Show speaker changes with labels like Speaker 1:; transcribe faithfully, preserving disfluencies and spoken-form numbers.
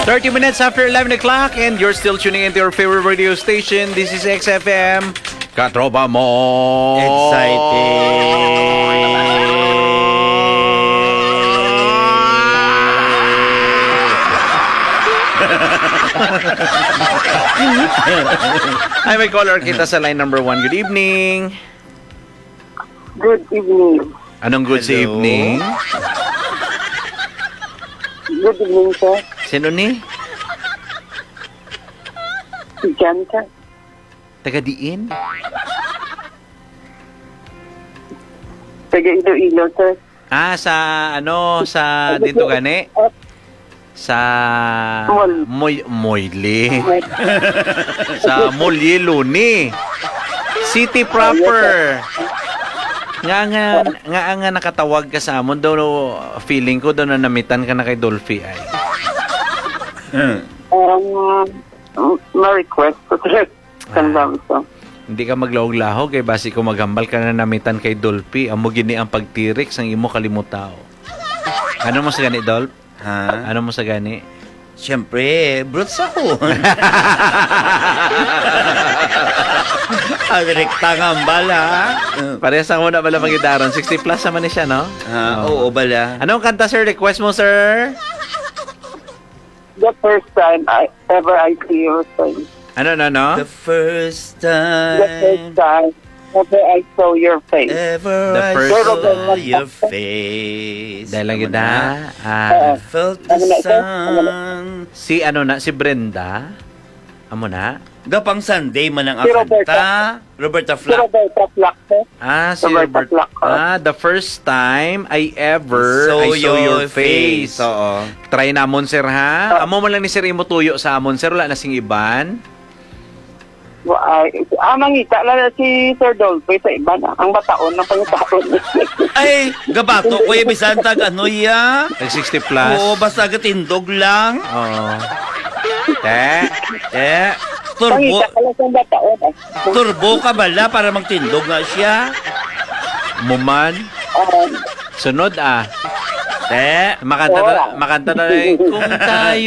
Speaker 1: thirty minutes after eleven o'clock and you're still tuning into your favorite radio station. This is X F M. Katropa mo. Hi, may caller kita sa line number one. Good evening.
Speaker 2: Good evening.
Speaker 1: Anong good sa
Speaker 3: Hello?
Speaker 1: evening?
Speaker 2: Good evening, sir.
Speaker 1: Sino ni?
Speaker 2: Si Jan, sir.
Speaker 1: Taga-diin?
Speaker 2: Taga Iloilo, sir.
Speaker 1: Ah, sa ano, sa dito gani? Sa
Speaker 2: Mol.
Speaker 1: Moy Moyle. Sa Molyeluni. City proper. Nga nga nga nga nakatawag ka sa amon daw, feeling ko daw na namitan ka na kay Dolphy ay.
Speaker 2: Um, ma-request ko, sir. Kanbang so.
Speaker 1: Hindi ka maglahog-lahog kay basi ko maghambal ka na namitan kay Dolphy. Amo gini ang pagtirik sang imo kalimutaw. Ano mo sa gani, Dolph?
Speaker 3: Ha?
Speaker 1: Ano mo sa gani?
Speaker 3: Siyempre, brutes ako. Ang rekta nga ang bala.
Speaker 1: Parehas ako na bala magidaron. sixty plus naman ni siya, no?
Speaker 3: Ah,
Speaker 1: Oo.
Speaker 3: oo, bala.
Speaker 1: Anong kanta, sir? Request mo, sir?
Speaker 2: The first time I ever I see you, sir.
Speaker 1: Ano, no, no?
Speaker 3: The first
Speaker 2: The first
Speaker 3: time
Speaker 2: time ever I saw your face.
Speaker 3: ever
Speaker 1: The
Speaker 3: I
Speaker 1: first
Speaker 3: saw
Speaker 2: time.
Speaker 3: your face.
Speaker 1: Dahil lang
Speaker 3: Tama
Speaker 1: kita.
Speaker 3: na.
Speaker 1: Ah,
Speaker 3: I felt the
Speaker 2: Ano na ito?
Speaker 3: sun.
Speaker 1: si ano na, si Brenda. Amo na?
Speaker 3: Gapang Sunday man ang
Speaker 2: Si
Speaker 3: akanta. Roberta
Speaker 2: Si
Speaker 3: Flack.
Speaker 2: Roberta Flack, sir.
Speaker 1: Ah, si
Speaker 2: Roberta
Speaker 1: Robert.
Speaker 2: Flack, oh.
Speaker 1: Ah, the first time I ever I saw your face.
Speaker 3: Oo.
Speaker 1: Try na amon, sir, ha?
Speaker 2: Ah.
Speaker 1: Amo man lang ni Sir Imo tuyo sa amon, sir. Wala na sing iban.
Speaker 2: Wa- Ay, ah, mangita lang na si Sir Dolphy sa iba na. Ang bataon ng pangitaon.
Speaker 3: Ay, gabato ko yung bisan tag ano ya?
Speaker 1: Like sixty plus.
Speaker 3: Oo, basta gatindog lang.
Speaker 1: Oo. Te, te.
Speaker 3: Turbo,
Speaker 2: Pangita ka lang sa bataon. eh.
Speaker 3: turbo ka bala para magtindog nga siya.
Speaker 1: Muman.
Speaker 2: Um,
Speaker 1: Sunod, ah.
Speaker 3: Te,
Speaker 1: Makanta na,
Speaker 2: Wala.
Speaker 1: makanta na rin. Kung tayo